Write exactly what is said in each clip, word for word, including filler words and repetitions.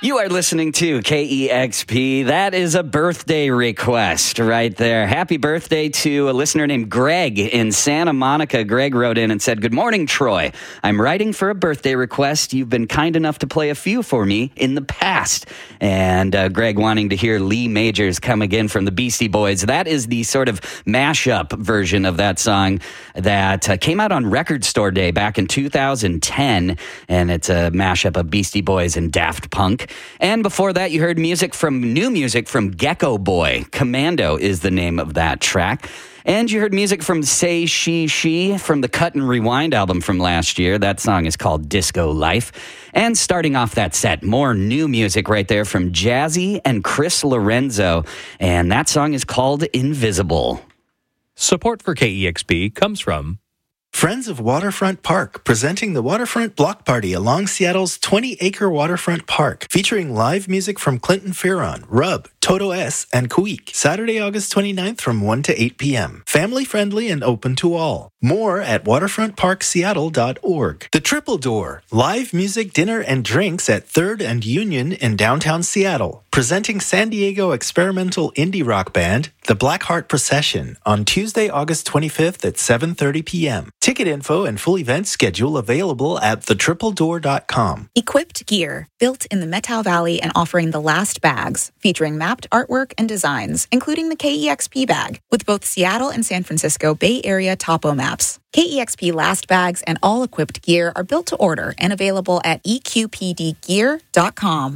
You are listening to K E X P. That is a birthday request right there. Happy birthday to a listener named Greg in Santa Monica. Greg wrote in and said, "Good morning, Troy. I'm writing for a birthday request. You've been kind enough to play a few for me in the past." And uh, Greg wanting to hear Lee Majors Come Again from the Beastie Boys. That is the sort of mashup version of that song that uh, came out on Record Store Day back in two thousand ten. And it's a mashup of Beastie Boys and Daft Punk. And before that, you heard music from new music from Gecko Boy. Commando is the name of that track. And you heard music from Say She She from the Cut and Rewind album from last year. That song is called Disco Life. And starting off that set, more new music right there from Jazzy and Chris Lorenzo. And that song is called Invisible. Support for K E X P comes from Friends of Waterfront Park, presenting the Waterfront Block Party along Seattle's twenty-acre waterfront park, featuring live music from Clinton Fearon, Rub, Toto S, and Kuik, Saturday, August twenty-ninth from one to eight p.m. Family-friendly and open to all. More at waterfront park seattle dot org. The Triple Door, live music, dinner, and drinks at third and Union in downtown Seattle, presenting San Diego experimental indie rock band, The Blackheart Procession, on Tuesday, August twenty-fifth at seven thirty p.m. Ticket info and full event schedule available at the triple door dot com. Equipped Gear, built in the Methow Valley and offering the last bags, featuring mapped artwork and designs, including the K E X P bag, with both Seattle and San Francisco Bay Area topo maps. K E X P last bags and all equipped gear are built to order and available at e q p d gear dot com.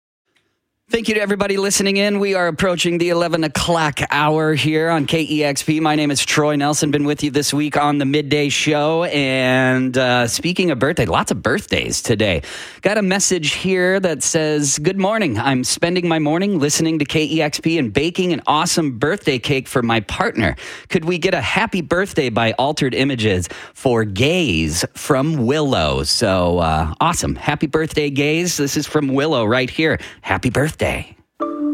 Thank you to everybody listening in. We are approaching the eleven o'clock hour here on K E X P. My name is Troy Nelson. Been with you this week on the Midday Show. And uh, speaking of birthday, lots of birthdays today. Got a message here that says, "Good morning. I'm spending my morning listening to K E X P and baking an awesome birthday cake for my partner. Could we get a happy birthday by Altered Images for Gaze from Willow?" So uh, awesome. Happy birthday, Gaze. This is from Willow right here. Happy birthday. Day.